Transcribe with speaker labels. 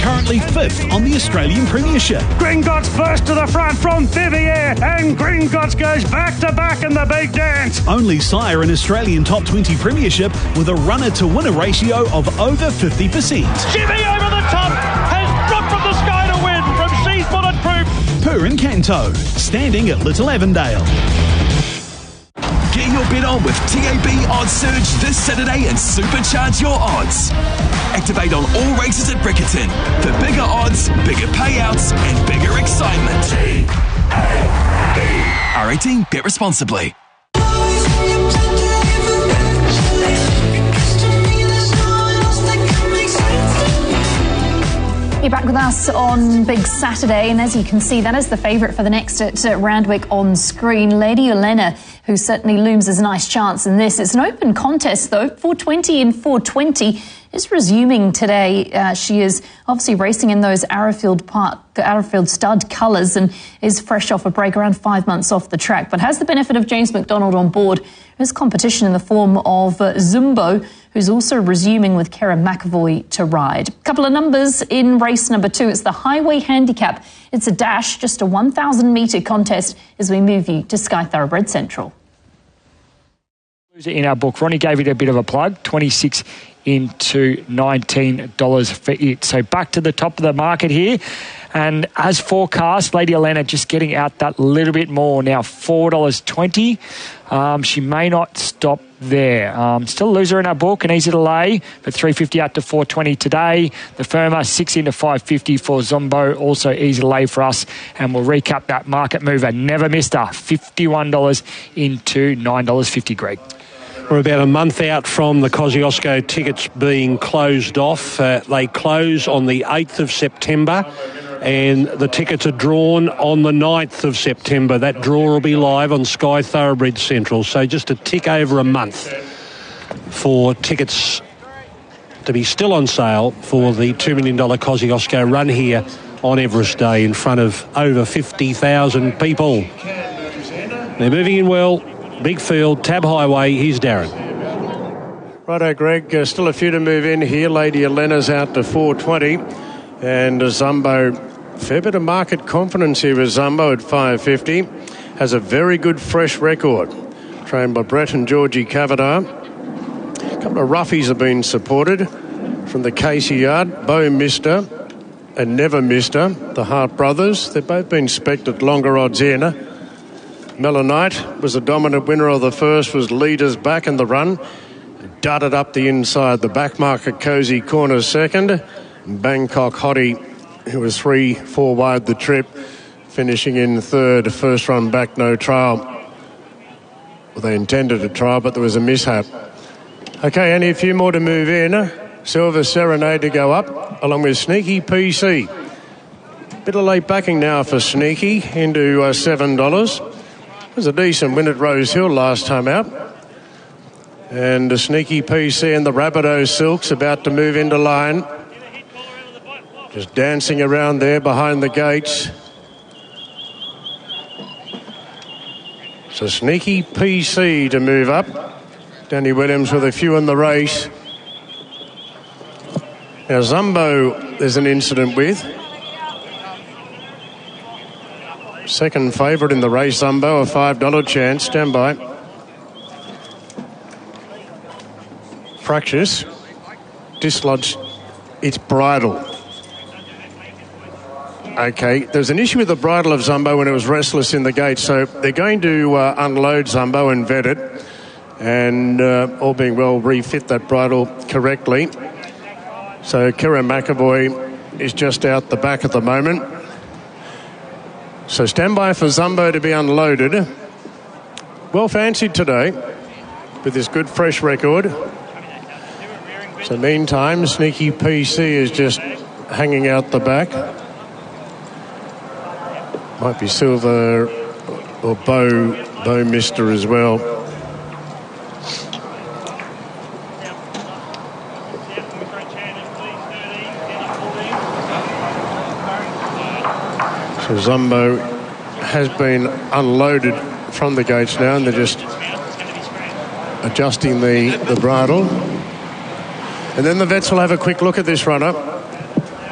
Speaker 1: currently 5th on the Australian Premiership.
Speaker 2: Gringotts burst to the front from Vivier, and Gringotts goes back to back in the big dance.
Speaker 1: Only sire in Australian Top 20 Premiership with a runner-to-winner ratio of over 50%.
Speaker 3: Jimmy over the top, has dropped from the sky to win from She's Bulletproof.
Speaker 1: Pur and Canto, standing at Little Avondale.
Speaker 4: Get your bet on with TAB Odds Surge this Saturday and supercharge your odds. Activate on all races at Brickerton for bigger odds, bigger payouts and bigger excitement. TAB. R18, bet responsibly.
Speaker 5: You're back with us on Big Saturday, and as you can see, that is the favourite for the next at Randwick on screen, Lady Elena, who certainly looms as a nice chance in this. It's an open contest, though. 420 and 420 is resuming today. She is obviously racing in those Arrowfield stud colours and is fresh off a break, around 5 months off the track, but has the benefit of James McDonald on board. There's competition in the form of Zumbo, who's also resuming with Kerrin McAvoy to ride. A couple of numbers in race number 2. It's the Highway Handicap. It's a dash, just a 1,000-metre contest as we move you to Sky Thoroughbred Central.
Speaker 3: In our book, Ronnie gave it a bit of a plug, 26 into $19 for it. So back to the top of the market here. And as forecast, Lady Elena just getting out that little bit more now, $4.20. She may not stop there. Still a loser in our book and easy to lay, but $3.50 out to $4.20 today. The Firma 6 into $5.50 for Zombo, also easy to lay for us. And we'll recap that market mover. Never missed her, $51 into $9.50, Greg.
Speaker 6: We're about a month out from the Kosciuszko tickets being closed off. They close on the 8th of September and the tickets are drawn on the 9th of September. That draw will be live on Sky Thoroughbred Central. So just a tick over a month for tickets to be still on sale for the $2 million Kosciuszko run here on Everest Day in front of over 50,000 people. They're moving in well. Big field, Tab Highway, here's Darren.
Speaker 7: Righto, Greg, still a few to move in here. Lady Elena's out to 420 and Zumbo, fair bit of market confidence here with Zumbo at 550. Has a very good fresh record, trained by Brett and Georgie Cavadar. A couple of roughies have been supported from the Casey Yard, Bo Mister and Never Mister, the Hart brothers. They've both been spec'd at longer odds in. Melanite was the dominant winner of the first, was leaders back in the run. Darted up the inside. The back marker, Cozy Corner second. Bangkok Hottie, who was 3-4 wide the trip, finishing in third. First run back, no trial. Well, they intended a trial, but there was a mishap. Okay, only a few more to move in. Silver Serenade to go up, along with Sneaky PC. Bit of late backing now for Sneaky, into $7. It was a decent win at Rose Hill last time out. And the Sneaky PC and the Rabbitoh Silks about to move into line. Just dancing around there behind the gates. So Sneaky PC to move up. Danny Williams with a few in the race. Now Zumbo there's an incident with. Second favourite in the race, Zumbo, a $5 chance. Stand by. Fractious. Dislodged its bridle. Okay, there's an issue with the bridle of Zumbo when it was restless in the gate, so they're going to unload Zumbo and vet it, and all being well, refit that bridle correctly. So Kerrin McAvoy is just out the back at the moment. So stand by for Zumbo to be unloaded. Well fancied today with this good fresh record. So meantime, Sneaky PC is just hanging out the back. Might be Silver or Bo Mister as well. So Zumbo has been unloaded from the gates now, and they're just adjusting the bridle. And then the vets will have a quick look at this runner.